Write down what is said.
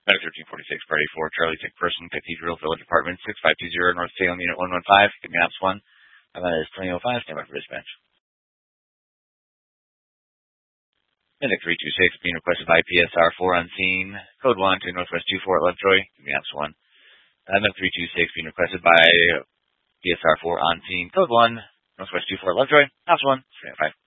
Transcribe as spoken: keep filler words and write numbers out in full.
Medic thirteen forty-six, Party four, Charlie Tick Person, Cathedral Village Apartment, six five two zero, North Salem, Unit one one five. Give me Ops one. And that is twenty oh five. Stand by for dispatch. Medic three two six, being requested by P S R four on scene. Code one to Northwest two four at Lovejoy. Give me Ops one. And then three two six, being requested by P S R four on scene. Code one, Northwest two four at Lovejoy. Ops one. three oh five.